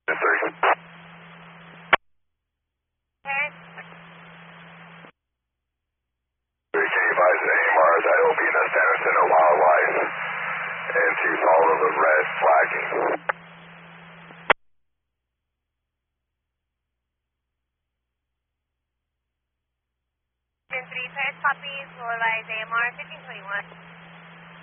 Insertion. Can you advise AMRs IOP in the Santa Center Wildlife and to follow the red flagging? 3 pairs copies, will advise AMR 1521.